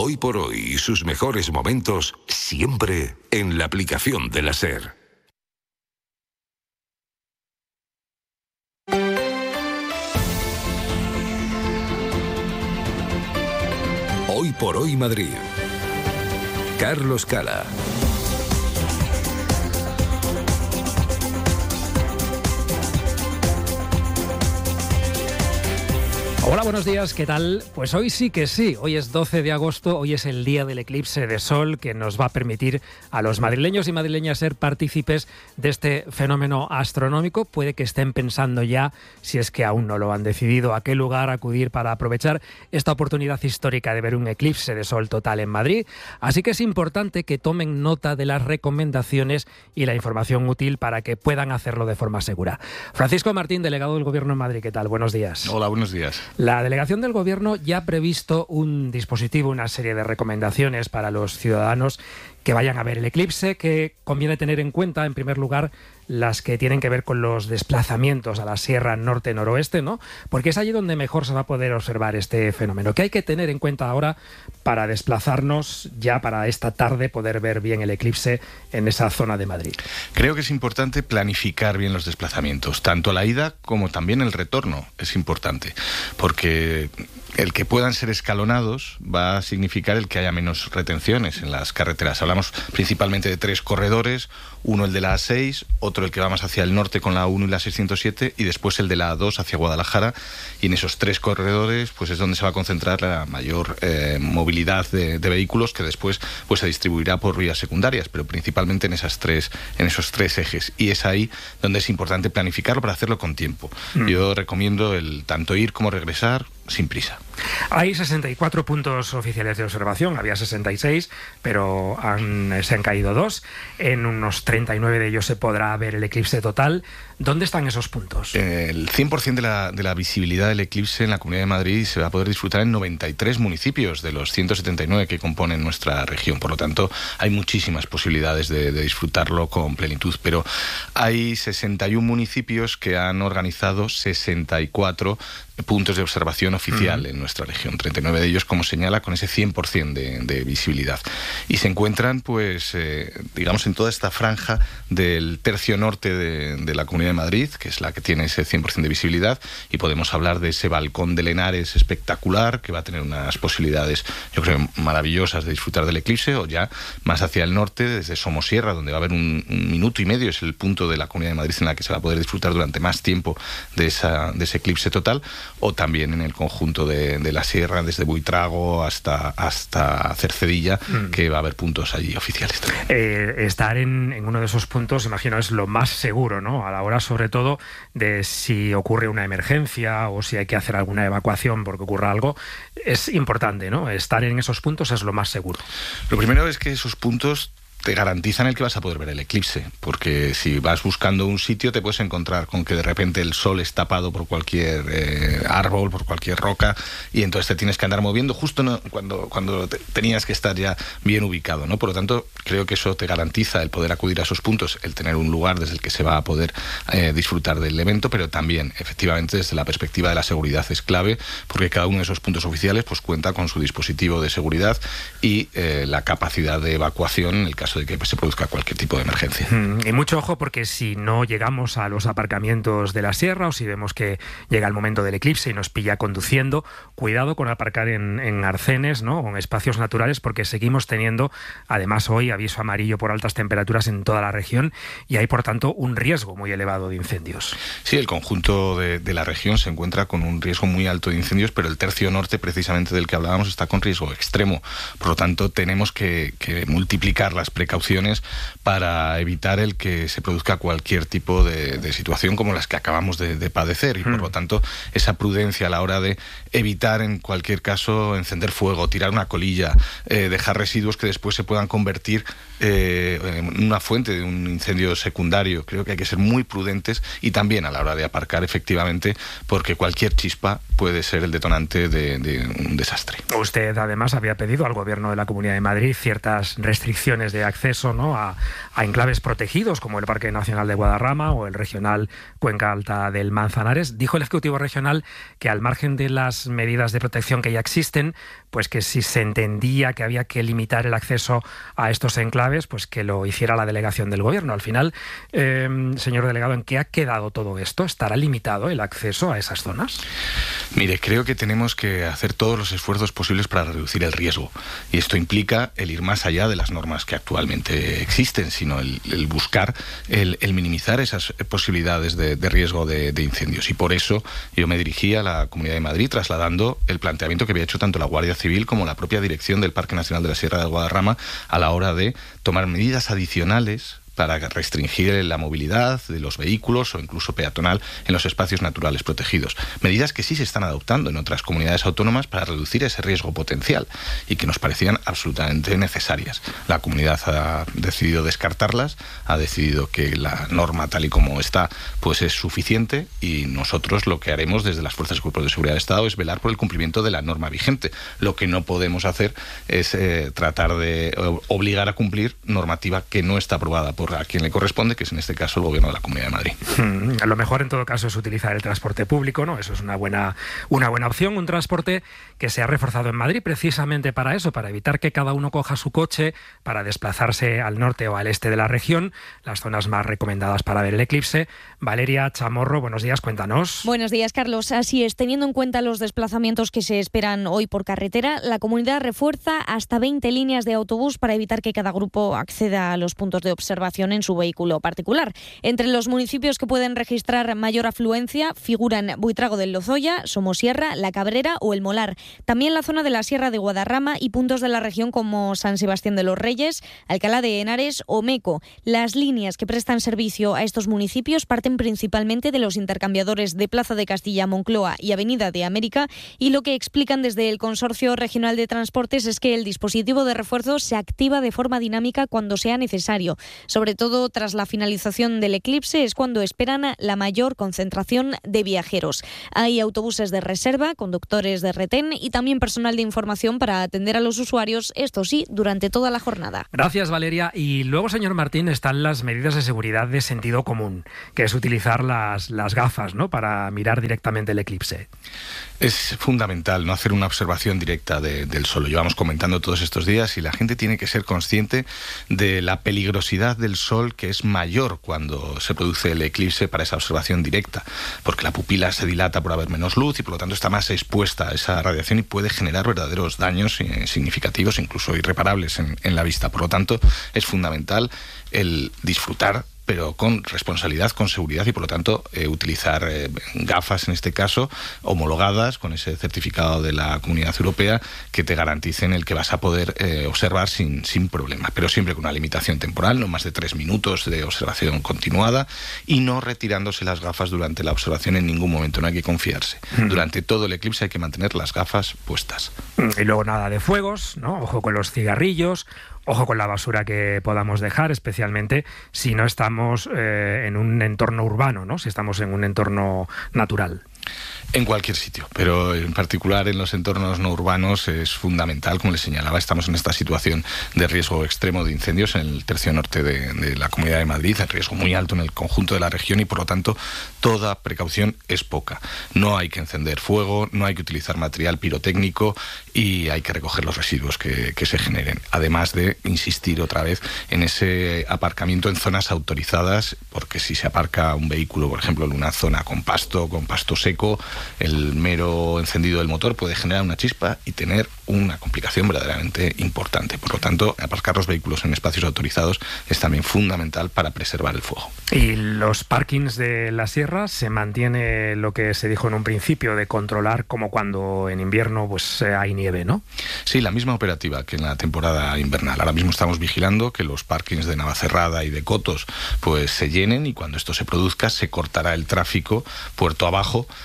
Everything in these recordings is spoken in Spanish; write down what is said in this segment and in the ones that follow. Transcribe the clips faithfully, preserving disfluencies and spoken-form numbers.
Hoy por hoy y sus mejores momentos siempre en la aplicación de la SER. Hoy por hoy Madrid. Carlos Cala. Hola, buenos días, ¿qué tal? Pues hoy sí que sí, hoy es doce de agosto, hoy es el día del eclipse de sol que nos va a permitir a los madrileños y madrileñas ser partícipes de este fenómeno astronómico. Puede que estén pensando ya, si es que aún no lo han decidido, a qué lugar acudir para aprovechar esta oportunidad histórica de ver un eclipse de sol total en Madrid. Así que es importante que tomen nota de las recomendaciones y la información útil para que puedan hacerlo de forma segura. Francisco Martín, delegado del Gobierno en Madrid, ¿qué tal? Buenos días. Hola, buenos días. La delegación del Gobierno ya ha previsto un dispositivo, una serie de recomendaciones para los ciudadanos que vayan a ver el eclipse, que conviene tener en cuenta, en primer lugar, las que tienen que ver con los desplazamientos a la Sierra Norte-Noroeste, ¿no? Porque es allí donde mejor se va a poder observar este fenómeno. ¿Qué hay que tener en cuenta ahora para desplazarnos ya para esta tarde, poder ver bien el eclipse en esa zona de Madrid? Creo que es importante planificar bien los desplazamientos, tanto la ida como también el retorno es importante, porque el que puedan ser escalonados va a significar el que haya menos retenciones en las carreteras. Hablamos principalmente de tres corredores, uno el de la A seis, otro el que va más hacia el norte con la A uno y la seiscientos siete y después el de la A dos hacia Guadalajara, y en esos tres corredores pues es donde se va a concentrar la mayor eh, movilidad de, de vehículos, que después pues se distribuirá por vías secundarias, pero principalmente en esas tres, en esos tres ejes, y es ahí donde es importante planificarlo para hacerlo con tiempo. Mm. Yo recomiendo el tanto ir como regresar sin prisa. Hay sesenta y cuatro puntos oficiales de observación, había sesenta y seis, pero han, se han caído dos. En unos treinta y nueve de ellos se podrá ver el eclipse total. ¿Dónde están esos puntos? El cien por ciento de la, de la visibilidad del eclipse en la Comunidad de Madrid se va a poder disfrutar en noventa y tres municipios de los ciento setenta y nueve que componen nuestra región. Por lo tanto, hay muchísimas posibilidades de, de disfrutarlo con plenitud, pero hay sesenta y uno municipios que han organizado sesenta y cuatro puntos de observación oficial uh-huh. en nuestra región, treinta y nueve de ellos, como señala, con ese cien por ciento de, de visibilidad. Y se encuentran, pues, eh, digamos, en toda esta franja del tercio norte de, de la Comunidad de Madrid, que es la que tiene ese cien por ciento de visibilidad, y podemos hablar de ese balcón de Lenares espectacular, que va a tener unas posibilidades, yo creo, maravillosas de disfrutar del eclipse, o ya más hacia el norte, desde Somosierra, donde va a haber un, un minuto y medio, es el punto de la Comunidad de Madrid en la que se va a poder disfrutar durante más tiempo de, esa, de ese eclipse total, o también en el conjunto de, de la sierra, desde Buitrago hasta, hasta Cercedilla, mm. que va a haber puntos allí oficiales también. Eh, estar en, en uno de esos puntos, imagino, es lo más seguro, ¿no? A la hora, sobre todo, de si ocurre una emergencia o si hay que hacer alguna evacuación porque ocurra algo, es importante, ¿no? Estar en esos puntos es lo más seguro. Lo primero es que esos puntos te garantizan el que vas a poder ver el eclipse, porque si vas buscando un sitio te puedes encontrar con que de repente el sol es tapado por cualquier eh, árbol, por cualquier roca, y entonces te tienes que andar moviendo justo no, cuando, cuando te, tenías que estar ya bien ubicado, ¿no? Por lo tanto, creo que eso te garantiza el poder acudir a esos puntos, el tener un lugar desde el que se va a poder eh, disfrutar del evento, pero también, efectivamente, desde la perspectiva de la seguridad es clave, porque cada uno de esos puntos oficiales pues cuenta con su dispositivo de seguridad y eh, la capacidad de evacuación en el caso de que pues, se produzca cualquier tipo de emergencia. Mm, y mucho ojo, porque si no llegamos a los aparcamientos de la sierra o si vemos que llega el momento del eclipse y nos pilla conduciendo, cuidado con aparcar en, en arcenes, ¿no? O en espacios naturales, porque seguimos teniendo, además hoy, aviso amarillo por altas temperaturas en toda la región y hay, por tanto, un riesgo muy elevado de incendios. Sí, el conjunto de, de la región se encuentra con un riesgo muy alto de incendios, pero el tercio norte, precisamente del que hablábamos, está con riesgo extremo. Por lo tanto, tenemos que, que multiplicar las precauciones para evitar el que se produzca cualquier tipo de, de situación como las que acabamos de, de padecer y, por lo tanto, esa prudencia a la hora de evitar, en cualquier caso, encender fuego, tirar una colilla, eh, dejar residuos que después se puedan convertir eh, en una fuente de un incendio secundario. Creo que hay que ser muy prudentes y también a la hora de aparcar, efectivamente, porque cualquier chispa puede ser el detonante de, de un desastre. Usted, además, había pedido al Gobierno de la Comunidad de Madrid ciertas restricciones de acceso, ¿no?, a, a enclaves protegidos como el Parque Nacional de Guadarrama o el regional Cuenca Alta del Manzanares. Dijo el Ejecutivo Regional que al margen de las medidas de protección que ya existen, pues que si se entendía que había que limitar el acceso a estos enclaves, pues que lo hiciera la delegación del Gobierno. Al final, eh, señor delegado, ¿en qué ha quedado todo esto? ¿Estará limitado el acceso a esas zonas? Mire, creo que tenemos que hacer todos los esfuerzos posibles para reducir el riesgo. Y esto implica el ir más allá de las normas que actualmente existen, sino el, el buscar, el, el minimizar esas posibilidades de, de riesgo de, de incendios. Y por eso yo me dirigí a la Comunidad de Madrid trasladando el planteamiento que había hecho tanto la Guardia Civil como la propia dirección del Parque Nacional de la Sierra de Guadarrama a la hora de tomar medidas adicionales para restringir la movilidad de los vehículos o incluso peatonal en los espacios naturales protegidos. Medidas que sí se están adoptando en otras comunidades autónomas para reducir ese riesgo potencial y que nos parecían absolutamente necesarias. La comunidad ha decidido descartarlas, ha decidido que la norma tal y como está pues es suficiente, y nosotros lo que haremos desde las Fuerzas y Cuerpos de Seguridad del Estado es velar por el cumplimiento de la norma vigente. Lo que no podemos hacer es eh, tratar de obligar a cumplir normativa que no está aprobada por a quien le corresponde, que es en este caso el Gobierno de la Comunidad de Madrid. Hmm, lo mejor en todo caso es utilizar el transporte público, ¿no? Eso es una buena, una buena opción, un transporte que se ha reforzado en Madrid precisamente para eso, para evitar que cada uno coja su coche para desplazarse al norte o al este de la región, las zonas más recomendadas para ver el eclipse. Valeria Chamorro, buenos días, cuéntanos. Buenos días, Carlos. Así es, teniendo en cuenta los desplazamientos que se esperan hoy por carretera, la comunidad refuerza hasta veinte líneas de autobús para evitar que cada grupo acceda a los puntos de observación en su vehículo particular. Entre los municipios que pueden registrar mayor afluencia figuran Buitrago del Lozoya, Somosierra, La Cabrera o El Molar. También la zona de la Sierra de Guadarrama y puntos de la región como San Sebastián de los Reyes, Alcalá de Henares o Meco. Las líneas que prestan servicio a estos municipios parten principalmente de los intercambiadores de Plaza de Castilla, Moncloa y Avenida de América, y lo que explican desde el Consorcio Regional de Transportes es que el dispositivo de refuerzo se activa de forma dinámica cuando sea necesario. Sobre todo tras la finalización del eclipse es cuando esperan la mayor concentración de viajeros. Hay autobuses de reserva, conductores de retén y también personal de información para atender a los usuarios, esto sí, durante toda la jornada. Gracias, Valeria. Y luego, señor Martín, están las medidas de seguridad de sentido común, que es utilizar las, las gafas, ¿no?, para mirar directamente el eclipse. Es fundamental no hacer una observación directa de, del sol. Lo llevamos comentando todos estos días y la gente tiene que ser consciente de la peligrosidad del sol, que es mayor cuando se produce el eclipse para esa observación directa, porque la pupila se dilata por haber menos luz y por lo tanto está más expuesta a esa radiación y puede generar verdaderos daños eh, significativos, incluso irreparables en, en la vista. Por lo tanto, es fundamental el disfrutar, pero con responsabilidad, con seguridad, y por lo tanto eh, utilizar eh, gafas, en este caso, homologadas con ese certificado de la Comunidad Europea que te garanticen el que vas a poder eh, observar sin, sin problema, pero siempre con una limitación temporal, no más de tres minutos de observación continuada, y no retirándose las gafas durante la observación en ningún momento, no hay que confiarse. Mm. Durante todo el eclipse hay que mantener las gafas puestas. Y luego nada de fuegos, ¿no? Ojo con los cigarrillos. Ojo con la basura que podamos dejar, especialmente si no estamos eh, en un entorno urbano, ¿no?, si estamos en un entorno natural. En cualquier sitio, pero en particular en los entornos no urbanos es fundamental. Como les señalaba, estamos en esta situación de riesgo extremo de incendios en el tercio norte de, de la Comunidad de Madrid, el riesgo muy alto en el conjunto de la región, y por lo tanto toda precaución es poca. No hay que encender fuego, no hay que utilizar material pirotécnico y hay que recoger los residuos que, que se generen. Además de insistir otra vez en ese aparcamiento en zonas autorizadas, porque si se aparca un vehículo, por ejemplo, en una zona con pasto, con pasto seco, el mero encendido del motor puede generar una chispa y tener una complicación verdaderamente importante. Por lo tanto, aparcar los vehículos en espacios autorizados es también fundamental para preservar el fuego. Y los parkings de la sierra, se mantiene lo que se dijo en un principio de controlar, como cuando en invierno pues hay nieve, ¿no? Sí, la misma operativa que en la temporada invernal. Ahora mismo estamos vigilando que los parkings de Navacerrada y de Cotos pues se llenen, y cuando esto se produzca se cortará el tráfico puerto abajo para evitar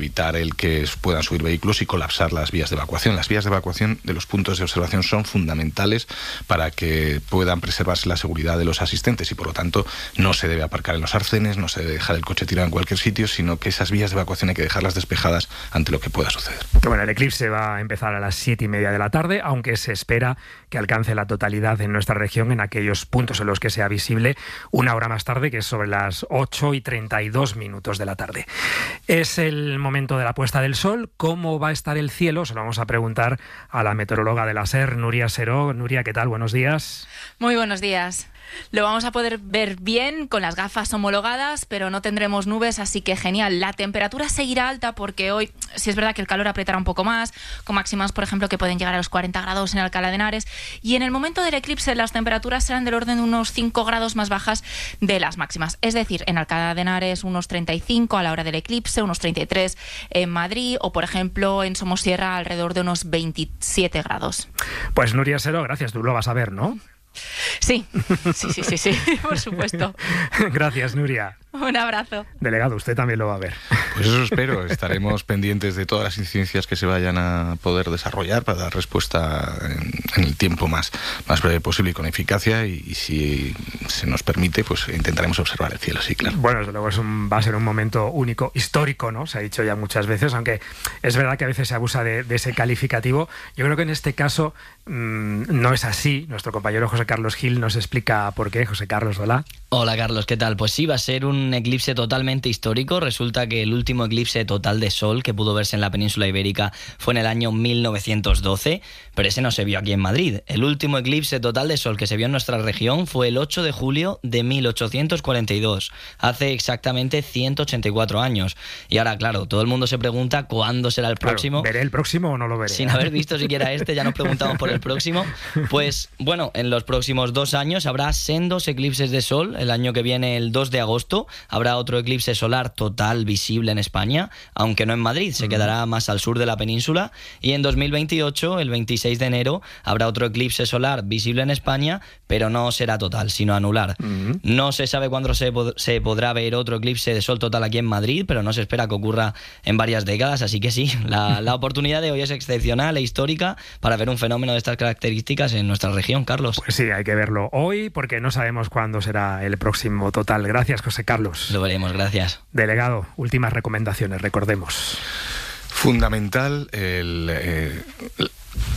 evitar el que puedan subir vehículos y colapsar las vías de evacuación. Las vías de evacuación de los puntos de observación son fundamentales para que puedan preservarse la seguridad de los asistentes y, por lo tanto, no se debe aparcar en los arcenes, no se debe dejar el coche tirado en cualquier sitio, sino que esas vías de evacuación hay que dejarlas despejadas ante lo que pueda suceder. Bueno, el eclipse va a empezar a las siete y media de la tarde, aunque se espera que alcance la totalidad en nuestra región en aquellos puntos en los que sea visible una hora más tarde, que es sobre las ocho y treinta y dos minutos de la tarde. Es el momento de la puesta del sol. ¿Cómo va a estar el cielo? Se lo vamos a preguntar a la meteoróloga de la SER, Nuria Seró. Nuria, ¿qué tal? Buenos días. Muy buenos días. Lo vamos a poder ver bien con las gafas homologadas, pero no tendremos nubes, así que genial. La temperatura seguirá alta porque hoy sí es verdad que el calor apretará un poco más, con máximas, por ejemplo, que pueden llegar a los cuarenta grados en Alcalá de Henares. Y en el momento del eclipse las temperaturas serán del orden de unos cinco grados más bajas de las máximas. Es decir, en Alcalá de Henares unos treinta y cinco a la hora del eclipse, unos treinta y tres en Madrid o, por ejemplo, en Somosierra alrededor de unos veintisiete grados. Pues Nuria Seró, gracias. Tú lo vas a ver, ¿no? Sí, sí, sí, sí, sí, por supuesto. Gracias, Nuria. Un abrazo. Delegado, usted también lo va a ver. Pues eso espero. Estaremos pendientes de todas las incidencias que se vayan a poder desarrollar para dar respuesta en, en el tiempo más, más breve posible y con eficacia. Y, y si se nos permite, pues intentaremos observar el cielo, sí, claro. Bueno, desde luego es un, va a ser un momento único, histórico, ¿no? Se ha dicho ya muchas veces, aunque es verdad que a veces se abusa de, de ese calificativo. Yo creo que en este caso mmm, no es así. Nuestro compañero José Carlos Gil nos explica por qué. José Carlos, hola. Hola, Carlos, ¿qué tal? Pues sí, va a ser un eclipse totalmente histórico. Resulta que el último eclipse total de sol que pudo verse en la península ibérica fue en el año mil novecientos doce, pero ese no se vio aquí en Madrid. El último eclipse total de sol que se vio en nuestra región fue el ocho de julio de mil ochocientos cuarenta y dos, hace exactamente ciento ochenta y cuatro años. Y ahora, claro, todo el mundo se pregunta cuándo será el próximo. Claro, ¿veré el próximo o no lo veré? Sin haber visto siquiera este, ya nos preguntamos por el próximo. Pues bueno, en los próximos dos años habrá sendos eclipses de sol. El año que viene, el dos de agosto, habrá otro eclipse solar total visible en España, aunque no en Madrid, se quedará más al sur de la península. Y en dos mil veintiocho, el veintiséis de enero, habrá otro eclipse solar visible en España, pero no será total, sino anular. Uh-huh. No se sabe cuándo se, pod- se podrá ver otro eclipse de sol total aquí en Madrid, pero no se espera que ocurra en varias décadas, así que sí, la, la oportunidad de hoy es excepcional e histórica para ver un fenómeno de estas características en nuestra región, Carlos. Pues sí, hay que verlo hoy porque no sabemos cuándo será el próximo total. Gracias, José Carlos. Lo veremos, gracias. Delegado, últimas recomendaciones, recordemos. Fundamental el... Eh, el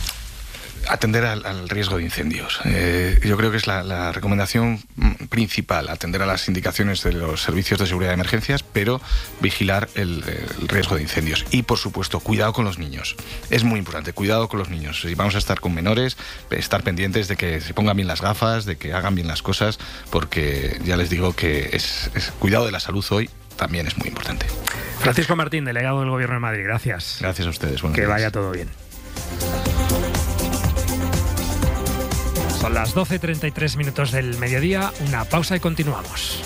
atender al, al riesgo de incendios. Eh, yo creo que es la, la recomendación principal, atender a las indicaciones de los servicios de seguridad de emergencias, pero vigilar el, el riesgo de incendios. Y, por supuesto, cuidado con los niños. Es muy importante, cuidado con los niños. Si vamos a estar con menores, estar pendientes de que se pongan bien las gafas, de que hagan bien las cosas, porque ya les digo que es, es cuidado de la salud hoy también es muy importante. Francisco Martín, delegado del Gobierno de Madrid, gracias. Gracias a ustedes. Buenos que días. vaya todo bien. Son las doce treinta y tres minutos del mediodía, una pausa y continuamos.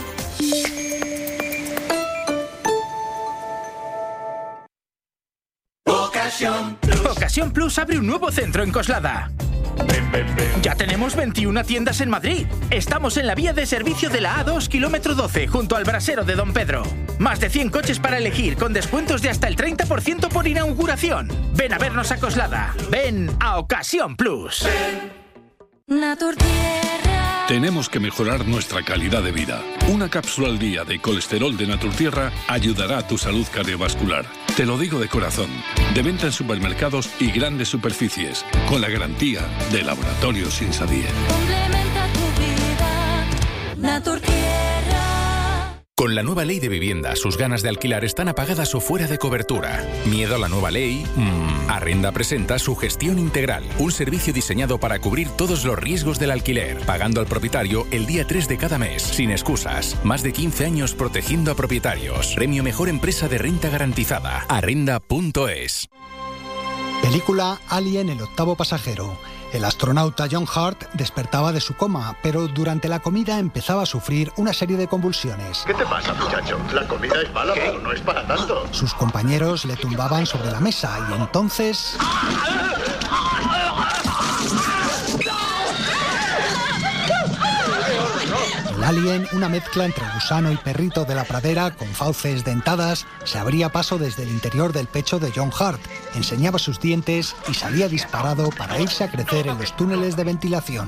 Ocasión Plus. Ocasión Plus abre un nuevo centro en Coslada. Ven, ven, ven. Ya tenemos veintiuna tiendas en Madrid. Estamos en la vía de servicio de la A dos, kilómetro doce, junto al brasero de Don Pedro. Más de cien coches para elegir, con descuentos de hasta el treinta por ciento por inauguración. Ven a vernos a Coslada. Ven a Ocasión Plus. Ven. Naturtierra. Tenemos que mejorar nuestra calidad de vida. Una cápsula al día de colesterol de Naturtierra ayudará a tu salud cardiovascular. Te lo digo de corazón. De venta en supermercados y grandes superficies, con la garantía de Laboratorios Insadie. Complementa tu vida. Naturtierra. Con la nueva ley de vivienda, sus ganas de alquilar están apagadas o fuera de cobertura. ¿Miedo a la nueva ley? Mm. Arrenda presenta su gestión integral, un servicio diseñado para cubrir todos los riesgos del alquiler, pagando al propietario el día tres de cada mes, sin excusas. Más de quince años protegiendo a propietarios. Premio Mejor Empresa de Renta Garantizada. Arrenda punto es. Película Alien, el octavo pasajero. El astronauta John Hurt despertaba de su coma, pero durante la comida empezaba a sufrir una serie de convulsiones. ¿Qué te pasa, muchacho? La comida es mala, pero no es para tanto. Sus compañeros le tumbaban sobre la mesa y entonces... El El alien, una mezcla entre gusano y perrito de la pradera con fauces dentadas, se abría paso desde el interior del pecho de John Hurt, enseñaba sus dientes y salía disparado para irse a crecer en los túneles de ventilación.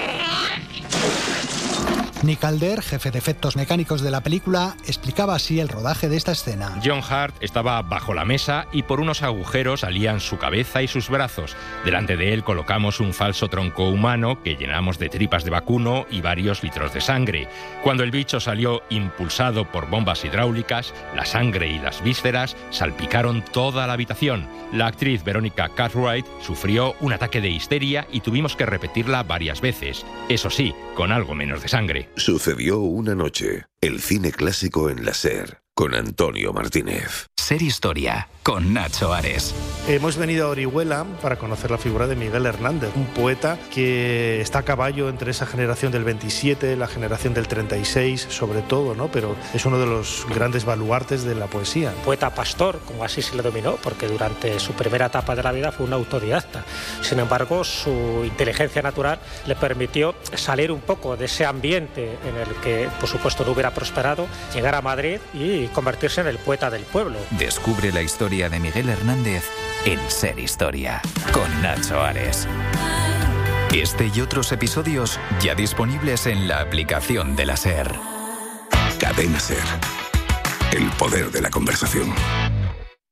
Nick Calder, jefe de efectos mecánicos de la película, explicaba así el rodaje de esta escena. John Hurt estaba bajo la mesa y por unos agujeros salían su cabeza y sus brazos. Delante de él colocamos un falso tronco humano que llenamos de tripas de vacuno y varios litros de sangre. Cuando el bicho salió impulsado por bombas hidráulicas, la sangre y las vísceras salpicaron toda la habitación. La actriz Veronica Cartwright sufrió un ataque de histeria y tuvimos que repetirla varias veces. Eso sí, con algo menos de sangre. Sucedió una noche. El cine clásico en la SER, con Antonio Martínez. Ser Historia, con Nacho Ares. Hemos venido a Orihuela para conocer la figura de Miguel Hernández, un poeta que está a caballo entre esa generación del veintisiete, la generación del treinta y seis, sobre todo, ¿no? Pero es uno de los grandes baluartes de la poesía. Poeta pastor, como así se le dominó, porque durante su primera etapa de la vida fue un autodidacta. Sin embargo, su inteligencia natural le permitió salir un poco de ese ambiente en el que, por supuesto, no hubiera prosperado, llegar a Madrid y convertirse en el poeta del pueblo. Descubre la historia de Miguel Hernández en Ser Historia, con Nacho Ares. Este y otros episodios ya disponibles en la aplicación de la SER. Cadena SER. El poder de la conversación.